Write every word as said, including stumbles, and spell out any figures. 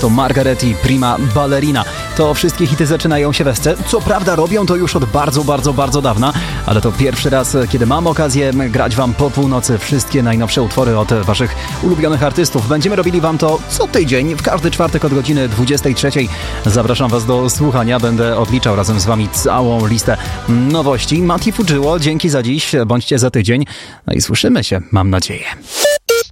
to Margaret i Prima Ballerina. To wszystkie hity zaczynają się we scenie. Co prawda robią to już od bardzo, bardzo, bardzo dawna, ale to pierwszy raz, kiedy mam okazję grać wam po północy wszystkie najnowsze utwory od waszych ulubionych artystów. Będziemy robili wam to co tydzień, w każdy czwartek od godziny dwudziestej trzeciej. Zapraszam was do słuchania, będę odliczał razem z wami całą listę nowości. Mati Fudżyło, dzięki za dziś, bądźcie za tydzień. No i słyszymy się, mam nadzieję.